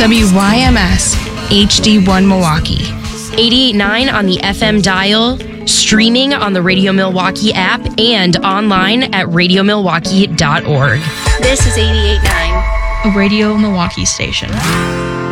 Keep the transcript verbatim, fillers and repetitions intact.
W Y M S H D one Milwaukee. eighty-eight point nine on the F M dial, streaming on the Radio Milwaukee app, and online at radio milwaukee dot org. This is eighty-eight point nine. A Radio Milwaukee station.